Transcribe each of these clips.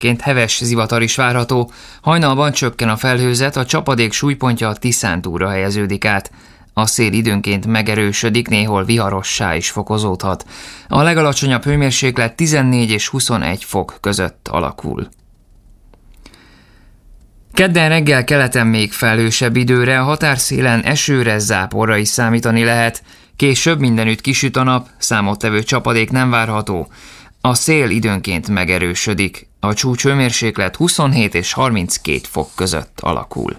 helyenként heves zivatar is várható, hajnalban csökken a felhőzet, a csapadék súlypontja a Tiszántúlra helyeződik át. A szél időnként megerősödik, néhol viharossá is fokozódhat. A legalacsonyabb hőmérséklet 14 és 21 fok között alakul. Kedden reggel keleten még felhősebb időre, a határszélen esőre, záporra is számítani lehet. Később mindenütt kisüt a nap, számottevő csapadék nem várható. A szél időnként megerősödik. A csúcs hőmérséklet 27 és 32 fok között alakul.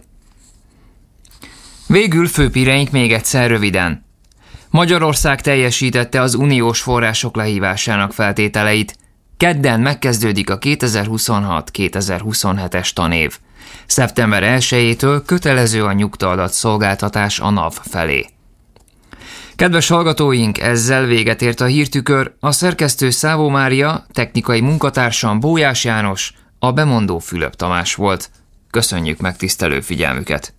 Végül főpíreink még egyszer röviden. Magyarország teljesítette az uniós források lehívásának feltételeit. Kedden megkezdődik a 2026-2027-es tanév. Szeptember 1-től kötelező a nyugtaadat szolgáltatás a NAV felé. Kedves hallgatóink, ezzel véget ért a hírtükör, a szerkesztő Szávó Mária, technikai munkatársam Bójás János, a bemondó Fülöp Tamás volt. Köszönjük megtisztelő figyelmüket!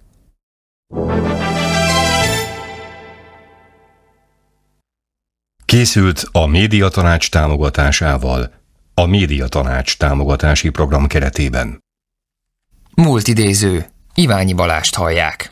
Készült a Médiatanács támogatásával, a Médiatanács támogatási program keretében. Múlt idéző, Iványi Balást hallják.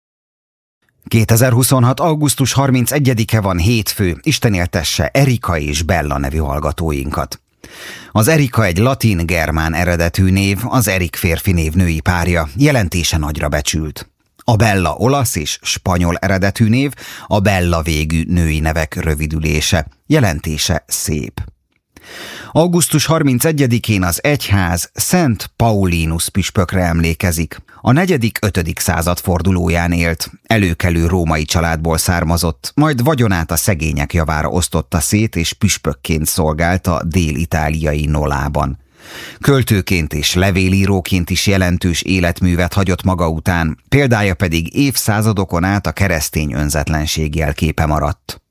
2026. augusztus 31-e van, hétfő, Isten éltesse Erika és Bella nevű hallgatóinkat. Az Erika egy latin-germán eredetű név, az Erik férfi név női párja, jelentése nagyra becsült. A Bella olasz és spanyol eredetű név, a Bella végű női nevek rövidülése, jelentése szép. Augusztus 31-én az egyház Szent Paulinus püspökre emlékezik. A 4.-5. század fordulóján élt, előkelő római családból származott, majd vagyonát a szegények javára osztotta szét és püspökként szolgált a dél-itáliai Nolában. Költőként és levélíróként is jelentős életművet hagyott maga után, példája pedig évszázadokon át a keresztény önzetlenség jelképe maradt.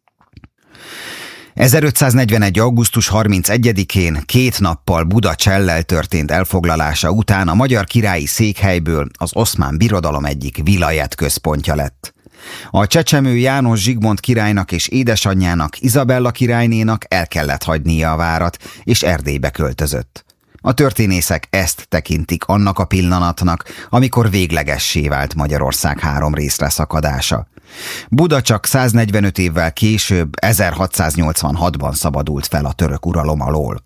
1541. augusztus 31-én, 2 nappal Buda Csellel történt elfoglalása után a magyar királyi székhelyből az Oszmán Birodalom egyik vilajet központja lett. A csecsemő János Zsigmond királynak és édesanyjának, Izabella királynénak el kellett hagynia a várat, és Erdélybe költözött. A történészek ezt tekintik annak a pillanatnak, amikor véglegessé vált Magyarország 3 részre szakadása. Buda csak 145 évvel később, 1686-ban szabadult fel a török uralom alól.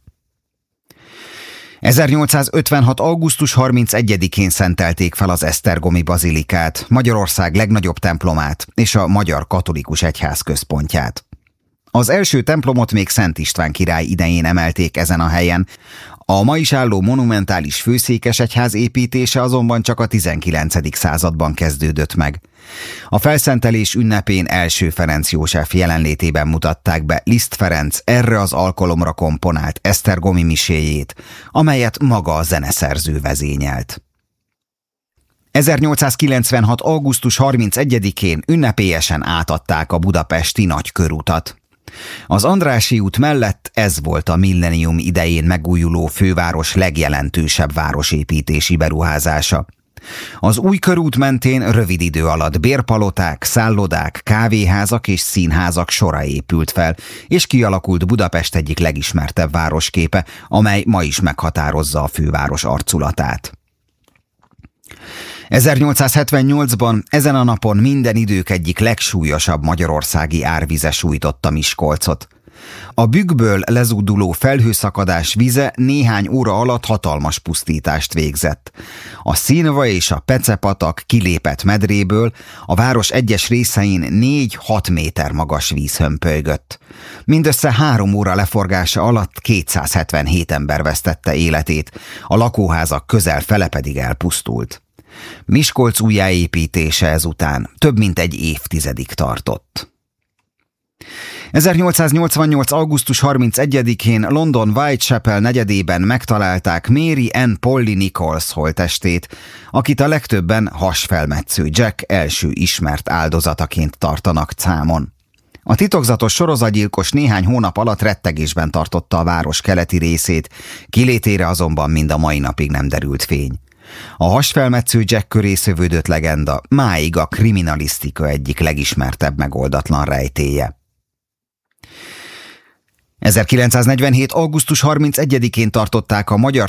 1856. augusztus 31-én szentelték fel az esztergomi bazilikát, Magyarország legnagyobb templomát és a magyar katolikus egyház központját. Az első templomot még Szent István király idején emelték ezen a helyen, a ma is álló monumentális főszékesegyház építése azonban csak a 19. században kezdődött meg. A felszentelés ünnepén első Ferenc József jelenlétében mutatták be Liszt Ferenc erre az alkalomra komponált esztergomi miséjét, amelyet maga a zeneszerző vezényelt. 1896. augusztus 31-én ünnepélyesen átadták a budapesti nagykörutat. Az Andrássy út mellett ez volt a millennium idején megújuló főváros legjelentősebb városépítési beruházása. Az új körút mentén rövid idő alatt bérpaloták, szállodák, kávéházak és színházak sora épült fel, és kialakult Budapest egyik legismertebb városképe, amely ma is meghatározza a főváros arculatát. 1878-ban ezen a napon minden idők egyik legsúlyosabb magyarországi árvize sújtotta Miskolcot. A Bükkből lezúduló felhőszakadás vize néhány óra alatt hatalmas pusztítást végzett. A Színva és a Pece-patak kilépett medréből a város egyes részein 4-6 méter magas víz hömpölygött. Mindössze 3 óra leforgása alatt 277 ember vesztette életét, a lakóházak közel fele pedig elpusztult. Miskolc újjáépítése ezután több mint egy évtizedig tartott. 1888. augusztus 31-én London Whitechapel negyedében megtalálták Mary Ann Polly Nichols holttestét, akit a legtöbben hasfelmetsző Jack első ismert áldozataként tartanak számon. A titokzatos sorozatgyilkos néhány hónap alatt rettegésben tartotta a város keleti részét, kilétére azonban mind a mai napig nem derült fény. A hasfelmetsző Jack köré szövődött legenda máig a kriminalisztika egyik legismertebb megoldatlan rejtélye. 1947. augusztus 31-én tartották a magyar